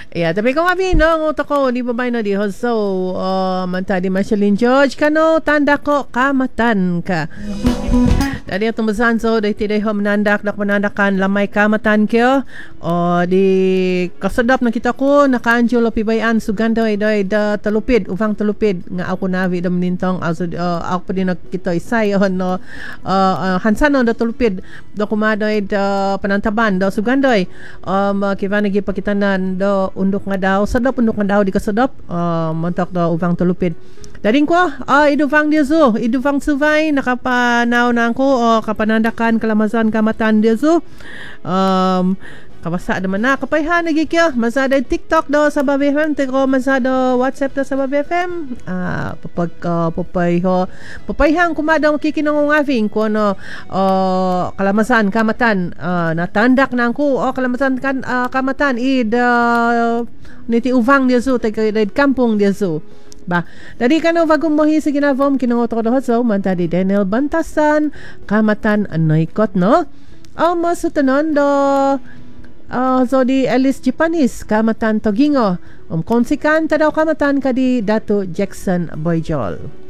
Yeah, tapi kung abi no, ng utak ko, di ba ba na di so, manta di Marceline George, kano, tanda ko, kamatan ka. Tadi ang tumbasan so, di tiday ho manandak, manandakan, lamay kamatan kyo, o di kasadap na kita ko, naka-anjulo pibayan, sugando ay da talupid, uvang talupid, nga ako navi da manintong, also, ako pa din nakita isay, no, hansanon da talupid, do kumado ay da panantaban, do sugando ay, kiva nagi pakitanan, do undok nga daw, sadap undok nga daw, di kasadap, montok do uvang talupid. Daring ko, iduvang diyazo, iduvang suvay, nakapanaw na ko, kapanandakan, kalamasan, kamatan diyazo. Kabasa naman na, kapayhan, nagikya, masada TikTok do sa Babi FM, tiko masada WhatsApp do sa Babi FM. Papayhan, kumadang kikinong ngafing, ko no, kalamasan, kamatan, natandak na ko, kalamasan, kamatan, niti uvang diyazo, tayo kampong diyazo. Ba, dari ka no bagong mohi sa ginavom kinangoto ko so manta di Daniel Bantasan kamatan anoykot no masutanon do so di Alice Japanis kamatan Togingo konsikan daw kamatan ka di Dato Jackson Boyjol.